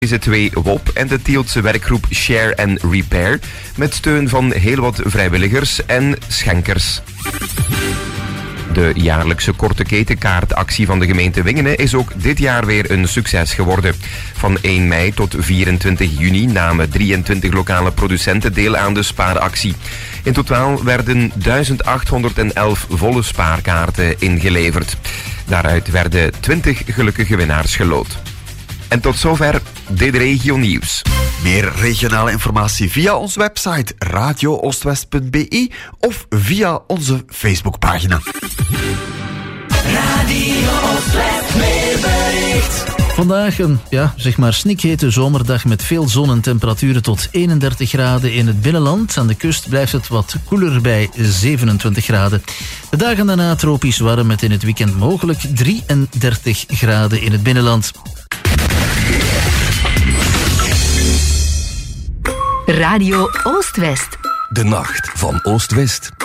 Deze 2 WOP en de Tieltse werkgroep Share and Repair met steun van heel wat vrijwilligers en schenkers. De jaarlijkse korte ketenkaartactie van de gemeente Wingene is ook dit jaar weer een succes geworden. Van 1 mei tot 24 juni namen 23 lokale producenten deel aan de spaaractie. In totaal werden 1811 volle spaarkaarten ingeleverd. Daaruit werden 20 gelukkige winnaars geloot. En tot zover dit regio nieuws. Meer regionale informatie via onze website radiooostwest.be of via onze Facebookpagina. Radio Oostwest weerbericht. Vandaag een, snikhete zomerdag met veel zon en temperaturen tot 31 graden in het binnenland. Aan de kust blijft het wat koeler bij 27 graden. De dagen daarna tropisch warm met in het weekend mogelijk 33 graden in het binnenland. Radio Oostwest. De nacht van Oost-West.